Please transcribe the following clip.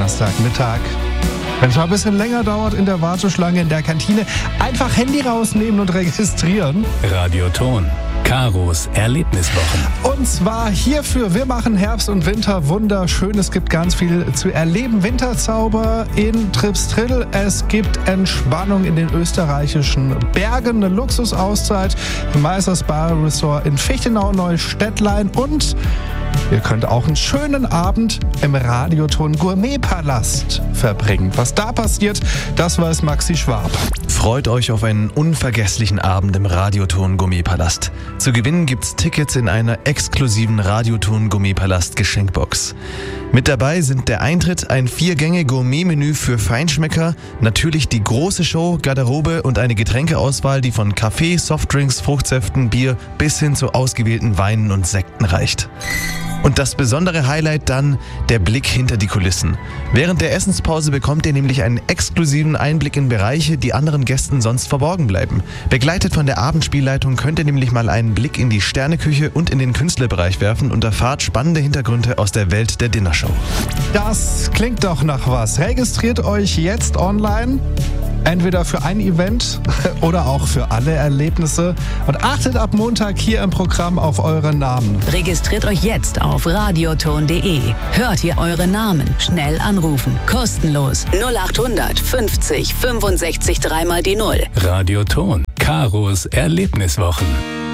Donnerstagmittag. Wenn es mal ein bisschen länger dauert in der Warteschlange in der Kantine, einfach Handy rausnehmen und registrieren. Radioton. Karos Erlebniswochen. Und zwar hierfür, wir machen Herbst und Winter wunderschön. Es gibt ganz viel zu erleben. Winterzauber in Tripstrill. Es gibt Entspannung in den österreichischen Bergen, eine Luxusauszeit im Meisters Bar Resort in Fichtenau-Neustädtlein und ihr könnt auch einen schönen Abend im Radioton Gourmetpalast verbringen. Was da passiert, das weiß Maxi Schwab. Freut euch auf einen unvergesslichen Abend im Radioton Gourmetpalast. Zu gewinnen gibt's Tickets in einer exklusiven Radioton Gourmetpalast Geschenkbox. Mit dabei sind der Eintritt, ein 4-Gänge-Gourmet-Menü für Feinschmecker, natürlich die große Show, Garderobe und eine Getränkeauswahl, die von Kaffee, Softdrinks, Fruchtsäften, Bier bis hin zu ausgewählten Weinen und Sekten reicht. Und das besondere Highlight dann, der Blick hinter die Kulissen. Während der Essenspause bekommt ihr nämlich einen exklusiven Einblick in Bereiche, die anderen Gästen sonst verborgen bleiben. Begleitet von der Abendspielleitung könnt ihr nämlich mal einen Blick in die Sterneküche und in den Künstlerbereich werfen und erfahrt spannende Hintergründe aus der Welt der Dinnershow. Das klingt doch nach was. Registriert euch jetzt online. Entweder für ein Event oder auch für alle Erlebnisse. Und achtet ab Montag hier im Programm auf eure Namen. Registriert euch jetzt auf radioton.de. Hört ihr eure Namen. Schnell anrufen. Kostenlos. 0800 50 65 3 mal die 0. Radioton. Karos Erlebniswochen.